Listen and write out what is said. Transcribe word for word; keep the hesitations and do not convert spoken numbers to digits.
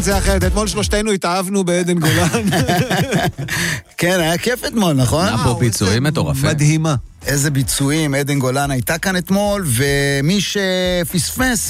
זה אחרת, אתמול שלושתנו התאהבנו בעדן גולן. כן, היה כיף אתמול, נכון? היה פה ביצועים מטורפים. מדהימה. איזה ביצועים, עדן גולן הייתה כאן אתמול, ומי שפספס